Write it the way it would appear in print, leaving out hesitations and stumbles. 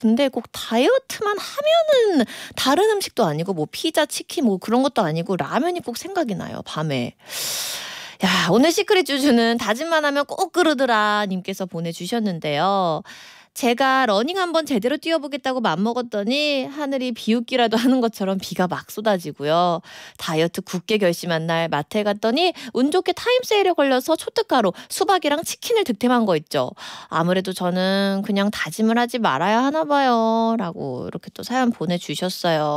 근데 꼭 다이어트만 하면은 다른 음식도 아니고 뭐 피자, 치킨 뭐 그런 것도 아니고 라면이 꼭 생각이 나요, 밤에. 야, 오늘 시크릿 주주는 다짐만 하면 꼭 그러더라 님께서 보내주셨는데요. 제가 러닝 한번 제대로 뛰어보겠다고 맘먹었더니 하늘이 비웃기라도 하는 것처럼 비가 막 쏟아지고요. 다이어트 굳게 결심한 날 마트에 갔더니 운 좋게 타임세일에 걸려서 초특가로 수박이랑 치킨을 득템한 거 있죠. 아무래도 저는 그냥 다짐을 하지 말아야 하나 봐요. 라고 이렇게 또 사연 보내주셨어요.